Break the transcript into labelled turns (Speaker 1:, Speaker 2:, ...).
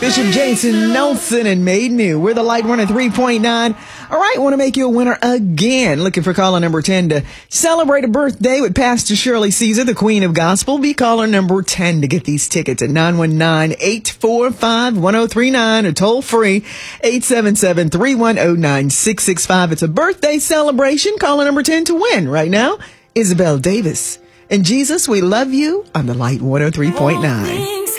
Speaker 1: Bishop Jason Nelson and Made New. We're the Light 103.9. All right, want to make you a winner again. Looking for caller number 10 to celebrate a birthday with Pastor Shirley Caesar, the Queen of Gospel. Be caller number 10 to get these tickets at 919-845-1039 or toll free 877-310-9665. It's a birthday celebration. Caller number 10 to win. Right now, Isabel Davis. And Jesus, we love you on the Light 103.9.